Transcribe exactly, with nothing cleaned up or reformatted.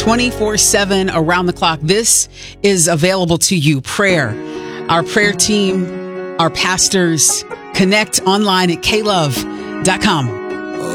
twenty-four seven around the clock. This is available to you. Prayer. Our prayer team, our pastors, connect online at k love dot com.